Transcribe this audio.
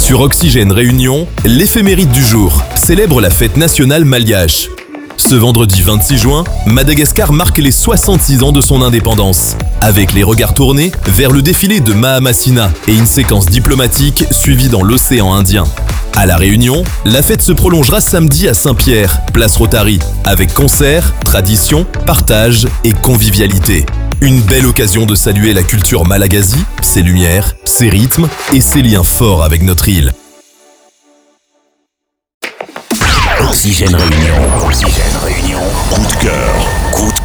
Sur Oxygène Réunion, l'éphéméride du jour célèbre la fête nationale malgache. Ce vendredi 26 juin, Madagascar marque les 66 ans de son indépendance, avec les regards tournés vers le défilé de Mahamasina et une séquence diplomatique suivie dans l'océan Indien. À La Réunion, la fête se prolongera samedi à Saint-Pierre, place Rotary, avec concerts, traditions, partage et convivialité. Une belle occasion de saluer la culture malagasy, ses lumières, ses rythmes et ses liens forts avec notre île. Oxygène Réunion. Oxygène Réunion. Coup de cœur. Coup de